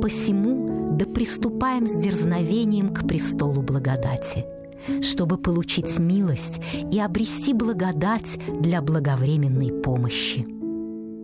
посему да приступаем с дерзновением к престолу благодати, чтобы получить милость и обрести благодать для благовременной помощи.